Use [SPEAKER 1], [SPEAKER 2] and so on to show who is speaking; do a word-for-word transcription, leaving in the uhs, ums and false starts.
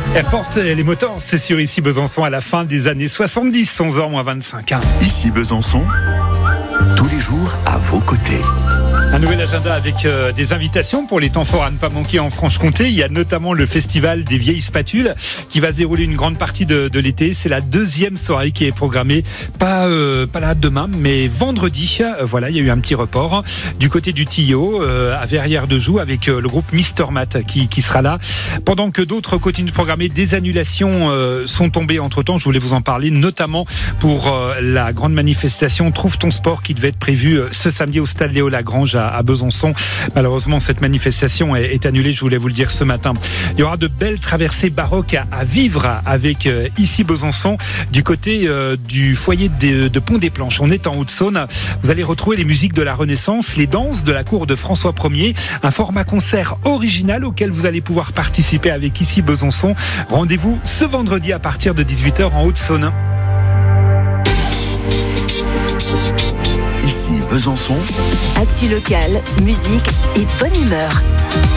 [SPEAKER 1] Airport et les moteurs, c'est sur Ici Besançon à la fin des années soixante-dix, onze heures moins vingt-cinq. Hein.
[SPEAKER 2] Ici Besançon, tous les jours à vos côtés.
[SPEAKER 1] Un nouvel agenda avec euh, des invitations pour les temps forts à ne pas manquer en Franche-Comté. Il y a notamment le festival des vieilles spatules qui va se dérouler une grande partie de, de l'été. C'est la deuxième soirée qui est programmée, pas, euh, pas là demain, mais vendredi. Euh, voilà, il y a eu un petit report du côté du Tillot, euh, à Verrières-de-Joux, avec euh, le groupe Mister Matt qui, qui sera là. Pendant que d'autres continuent de programmer, des annulations euh, sont tombées entre-temps. Je voulais vous en parler, notamment pour euh, la grande manifestation Trouve ton sport qui devait être prévue euh, ce samedi au stade Léo Lagrange à Besançon. Malheureusement, cette manifestation est, est annulée, je voulais vous le dire ce matin. Il y aura de belles traversées baroques à, à vivre avec euh, Ici Besançon, du côté euh, du foyer de, de Pont des Planches. On est en Haute-Saône. Vous allez retrouver les musiques de la Renaissance, les danses de la cour de François Ier, un format concert original auquel vous allez pouvoir participer avec Ici Besançon. Rendez-vous ce vendredi à partir de dix-huit heures en Haute-Saône.
[SPEAKER 2] Ici Besançon.
[SPEAKER 3] Actu locale, musique et bonne humeur.